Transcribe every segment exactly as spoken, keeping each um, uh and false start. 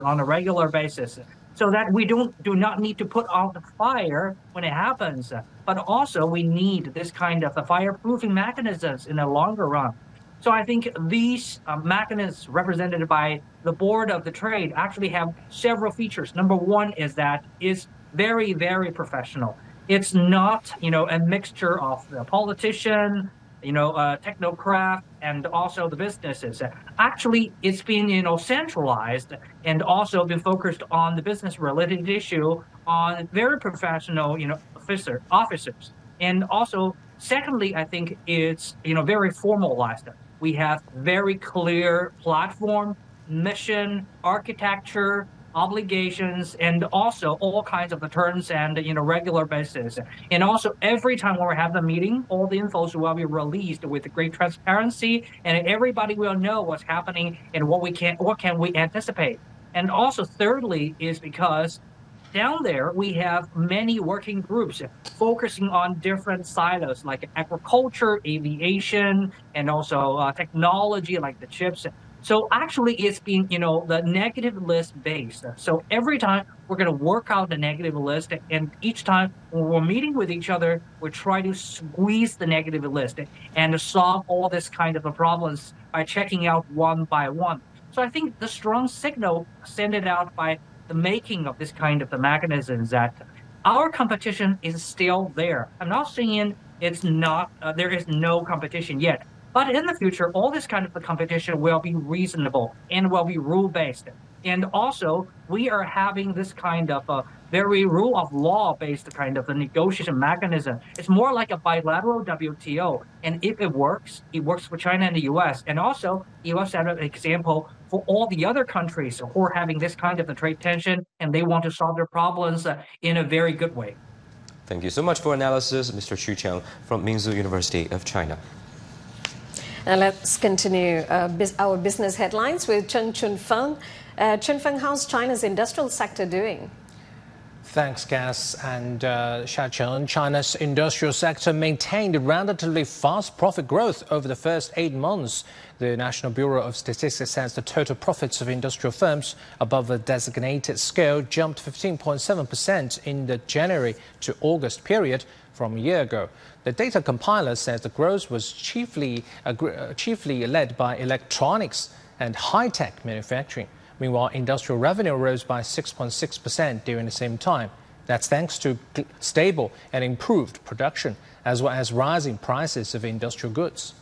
on a regular basis, so that we don't do not need to put out the fire when it happens. But also we need this kind of fireproofing mechanisms in the longer run. So I think these uh, mechanisms represented by the board of the trade actually have several features. Number one is that it's very, very professional. It's not, you know, a mixture of the politician, you know, uh, technocrat, and also the businesses. Actually, it's been, you know, centralized and also been focused on the business-related issue on very professional, you know, officer officers. And also, secondly, I think it's, you know, very formalized. We have very clear platform, mission, architecture, obligations, and also all kinds of the terms and, you know, regular basis. And also every time when we have the meeting, all the infos will be released with great transparency, and everybody will know what's happening and what we can what can we anticipate. And also thirdly is because down there we have many working groups focusing on different silos like agriculture, aviation, and also uh, technology like the chips. So actually it's been, you know, the negative list based. So every time we're going to work out the negative list, and each time when we're meeting with each other, we try to squeeze the negative list and solve all this kind of problems by checking out one by one. So I think the strong signal sent it out by the making of this kind of the mechanisms that our competition is still there. I'm not saying it's not, uh, there is no competition yet. But in the future, all this kind of the competition will be reasonable and will be rule-based. And also, we are having this kind of a very rule of law-based kind of a negotiation mechanism. It's more like a bilateral W T O. And if it works, it works for China and the U S. And also, U S as an example for all the other countries who are having this kind of the trade tension and they want to solve their problems uh, in a very good way. Thank you so much for analysis, Mister Xu Cheng from Minzu University of China. Now let's continue uh, biz our business headlines with Chen Chunfeng. Uh, Chunfeng, how's China's industrial sector doing? Thanks, Cass and uh, Xiaocheng. China's industrial sector maintained relatively fast profit growth over the first eight months. The National Bureau of Statistics says the total profits of industrial firms above the designated scale jumped fifteen point seven percent in the January to August period from a year ago. The data compiler says the growth was chiefly, uh, chiefly led by electronics and high-tech manufacturing. Meanwhile, industrial revenue rose by six point six percent during the same time. That's thanks to stable and improved production, as well as rising prices of industrial goods.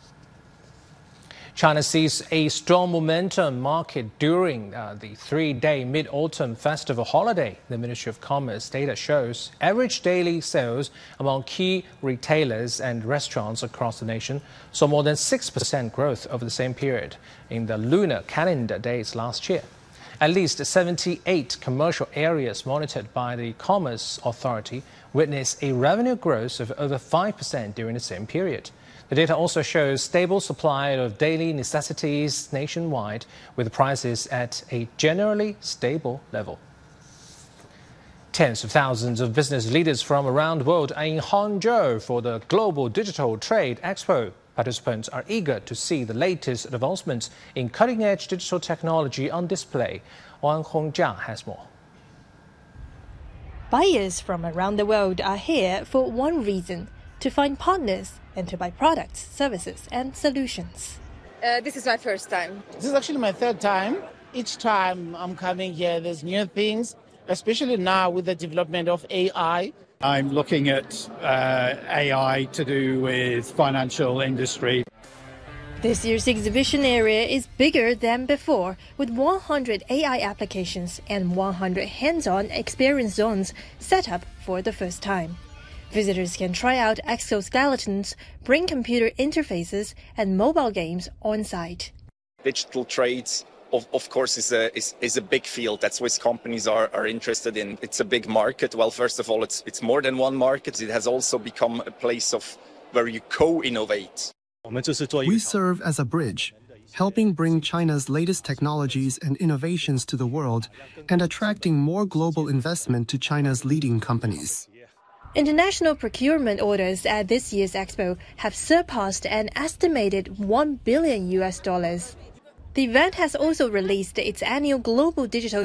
China sees a strong momentum market during uh, the three-day Mid-Autumn Festival holiday. The Ministry of Commerce data shows average daily sales among key retailers and restaurants across the nation saw more than six percent growth over the same period in the lunar calendar days last year. At least seventy-eight commercial areas monitored by the Commerce Authority witnessed a revenue growth of over five percent during the same period. The data also shows stable supply of daily necessities nationwide, with prices at a generally stable level. Tens of thousands of business leaders from around the world are in Hangzhou for the Global Digital Trade Expo. Participants are eager to see the latest advancements in cutting-edge digital technology on display. Wang Hongjia has more. Buyers from around the world are here for one reason: to find partners and to buy products, services, and solutions. Uh, this is my first time. This is actually my third time. Each time I'm coming here, there's new things, especially now with the development of A I. I'm looking at uh, A I to do with financial industry. This year's exhibition area is bigger than before, with one hundred A I applications and one hundred hands-on experience zones set up for the first time. Visitors can try out exoskeletons, bring computer interfaces, and mobile games on site. Digital trades, of, of course, is a, is, is a big field that Swiss companies are, are interested in. It's a big market. Well, first of all, it's, it's more than one market. It has also become a place of where you co-innovate. We serve as a bridge, helping bring China's latest technologies and innovations to the world and attracting more global investment to China's leading companies. International procurement orders at this year's expo have surpassed an estimated one billion U S dollars. The event has also released its annual Global Digital